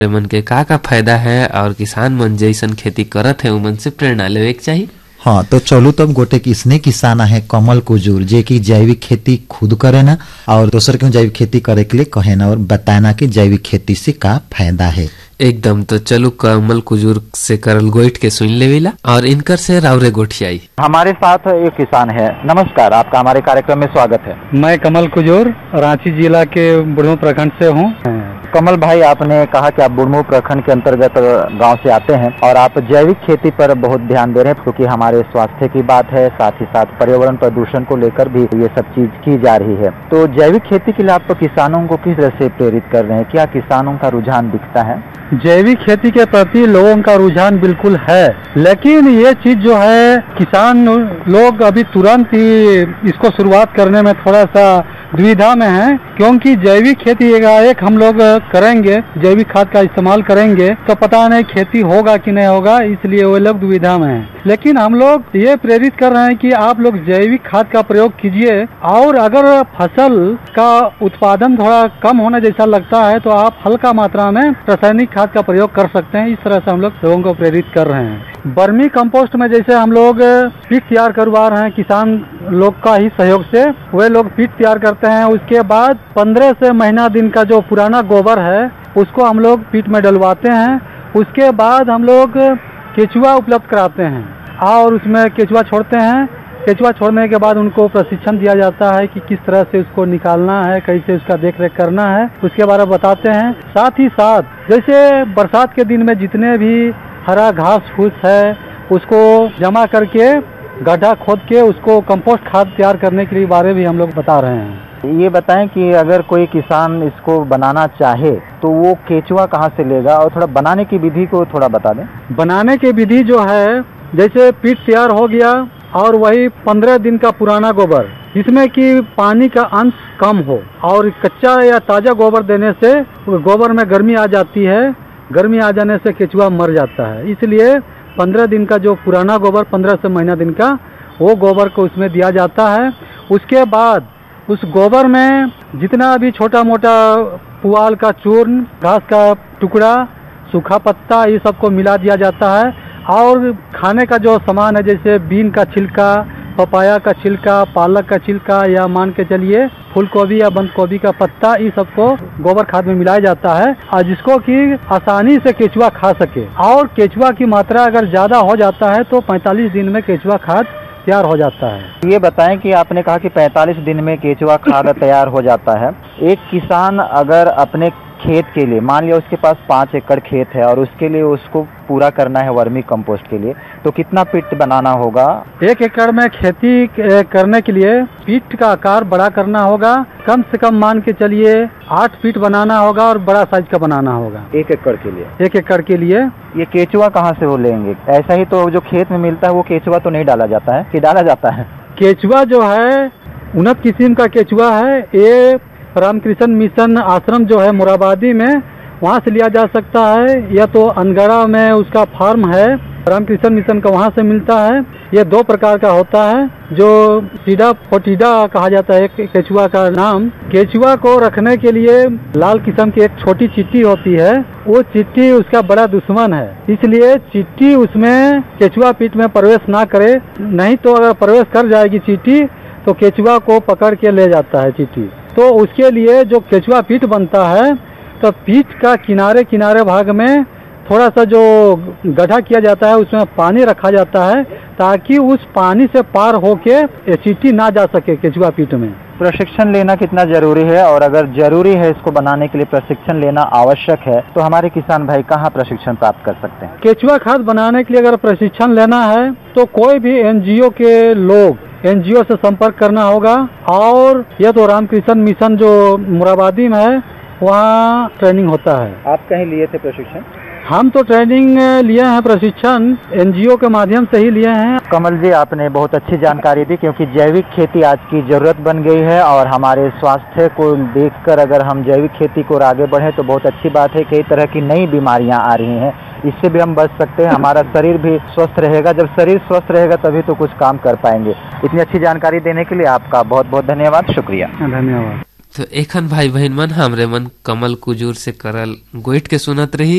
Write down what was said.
मन के का फायदा है और किसान मन जैसन खेती करत है उमन से प्रेरणा लेवे के चाहिए। हाँ, तो चलो तब गोटे किसने किसान है कमल कुजूर जे की जैविक खेती खुद करे ना और दूसर क्यों जैविक खेती करे के लिए कहे ना और बताना कि जैविक खेती से का फायदा है। एकदम, तो चलो कमल कुजूर से करल गोइठ के सुन लेवेला और इनकर से रावरे गोठियाई। हमारे साथ एक किसान है। नमस्कार, आपका हमारे कार्यक्रम में स्वागत है। मैं कमल कुजूर रांची जिला के बुढ़मू प्रखंड से हूँ। कमल भाई, आपने कहा कि आप बुढ़मू प्रखंड के अंतर्गत गांव से आते हैं और आप जैविक खेती पर बहुत ध्यान दे रहे हैं, क्योंकि हमारे स्वास्थ्य की बात है, साथ ही साथ पर्यावरण प्रदूषण को लेकर भी ये सब चीज की जा रही है। तो जैविक खेती के लिए आप किसानों को किस तरह से प्रेरित कर रहे हैं? क्या किसानों का रुझान दिखता है? जैविक खेती के प्रति लोगों का रुझान बिल्कुल है, लेकिन ये चीज जो है किसान लोग अभी तुरंत ही इसको शुरुआत करने में थोड़ा सा दुविधा में है, क्योंकि जैविक खेती एक हम लोग करेंगे, जैविक खाद का इस्तेमाल करेंगे तो पता नहीं खेती होगा कि नहीं होगा, इसलिए वो लोग दुविधा में हैं। लेकिन हम लोग ये प्रेरित कर रहे हैं कि आप लोग जैविक खाद का प्रयोग कीजिए और अगर फसल का उत्पादन थोड़ा कम होने जैसा लगता है तो आप हल्का मात्रा में रासायनिक खाद का प्रयोग कर सकते हैं। इस तरह से हम लोग लोगों को प्रेरित कर रहे हैं। वर्मी कंपोस्ट में जैसे हम लोग पीट तैयार करवा रहे हैं किसान लोग का ही सहयोग से, वे लोग पीट तैयार करते हैं। उसके बाद 15 से महीना दिन का जो पुराना गोबर है उसको हम लोग पीट में डलवाते हैं। उसके बाद हम लोग केचुआ उपलब्ध कराते हैं और उसमें केचुआ छोड़ते हैं। केचुआ छोड़ने के बाद उनको प्रशिक्षण दिया जाता है कि किस तरह से उसको निकालना है, कैसे उसका देख रेख करना है, उसके बारे में बताते हैं। साथ ही साथ जैसे बरसात के दिन में जितने भी हरा घास फूस है उसको जमा करके गड्ढा खोद के उसको कंपोस्ट खाद तैयार करने के लिए बारे भी हम लोग बता रहे हैं। ये बताएं कि अगर कोई किसान इसको बनाना चाहे तो वो केचुआ कहाँ से लेगा और थोड़ा बनाने की विधि को थोड़ा बता दें। बनाने की विधि जो है, जैसे पीट तैयार हो गया और वही 15 दिन का पुराना गोबर, जिसमें कि पानी का अंश कम हो और कच्चा या ताजा गोबर देने से गोबर में गर्मी आ जाती है। गर्मी आ जाने से केचुआ मर जाता है, इसलिए 15 दिन का जो पुराना गोबर 15 से महीना दिन का वो गोबर को उसमें दिया जाता है। उसके बाद उस गोबर में जितना भी छोटा मोटा पुआल का चूर्ण, घास का टुकड़ा, सूखा पत्ता, ये सबको मिला दिया जाता है। और खाने का जो सामान है जैसे बीन का छिलका, पपाया का छिलका, पालक का छिलका या मान के चलिए फूल गोभी या बंद गोभी का पत्ता, ये सबको गोबर खाद में मिलाया जाता है और जिसको कि आसानी से केचुआ खा सके। और केचुआ की मात्रा अगर ज़्यादा हो जाता है तो 45 दिन में केचुआ खाद तैयार हो जाता है। ये बताएं कि आपने कहा कि 45 दिन में केचुआ खाद तैयार हो जाता है। एक किसान अगर अपने खेत के लिए, मान लिया उसके पास 5 एकड़ खेत है और उसके लिए उसको पूरा करना है वर्मी कंपोस्ट के लिए, तो कितना पिट बनाना होगा? 1 एकड़ में खेती करने के लिए पिट का आकार बड़ा करना होगा। कम से कम मान के चलिए 8 फीट बनाना होगा और बड़ा साइज का बनाना होगा 1 एकड़ के लिए। 1 एकड़ के लिए। ये केचुआ कहाँ से वो लेंगे? ऐसा ही तो जो खेत में मिलता है वो केचुआ तो नहीं डाला जाता है कि डाला जाता है? केचुआ जो है उन्नत किस्म का केचुआ है। ये रामकृष्ण मिशन आश्रम जो है मुराबादी में, वहाँ से लिया जा सकता है, या तो अनगढ़ा में उसका फार्म है रामकृष्ण मिशन का, वहाँ से मिलता है। ये 2 प्रकार का होता है, जो सीडा फोटिडा कहा जाता है केचुआ का नाम। केचुआ को रखने के लिए लाल किस्म की एक छोटी चींटी होती है, वो चींटी उसका बड़ा दुश्मन है, इसलिए चींटी उसमें केचुआ पीठ में प्रवेश ना करे। नहीं तो अगर प्रवेश कर जाएगी चींटी तो केचुआ को पकड़ के ले जाता है चींटी। तो उसके लिए जो केचुआ पीठ बनता है, तो पीठ का किनारे किनारे भाग में थोड़ा सा जो गड्ढा किया जाता है उसमें पानी रखा जाता है, ताकि उस पानी से पार होके चींटी ना जा सके केचुआ पीठ में। प्रशिक्षण लेना कितना जरूरी है, और अगर जरूरी है इसको बनाने के लिए प्रशिक्षण लेना आवश्यक है, तो हमारे किसान भाई कहाँ प्रशिक्षण प्राप्त कर सकते हैं? केचुआ खाद बनाने के लिए अगर प्रशिक्षण लेना है तो कोई भी एनजीओ के लोग, एनजीओ से संपर्क करना होगा। और यह तो रामकृष्ण मिशन जो मुराबादी में है वहाँ ट्रेनिंग होता है। आप कहीं लिए थे प्रशिक्षण? हम तो ट्रेनिंग लिए हैं, प्रशिक्षण एनजीओ के माध्यम से ही लिए हैं। कमल जी, आपने बहुत अच्छी जानकारी दी, क्योंकि जैविक खेती आज की जरूरत बन गई है और हमारे स्वास्थ्य को देखकर अगर हम जैविक खेती को आगे बढ़े तो बहुत अच्छी बात है। कई तरह की नई बीमारियां आ रही हैं, इससे भी हम बच सकते हैं। हमारा शरीर भी स्वस्थ रहेगा, जब शरीर स्वस्थ रहेगा तभी तो कुछ काम कर पाएंगे। इतनी अच्छी जानकारी देने के लिए आपका बहुत बहुत धन्यवाद, शुक्रिया। धन्यवाद। तो एखन भाई बहन मन हमरे मन कमल कुजूर से करल गोइठ के सुनत रही।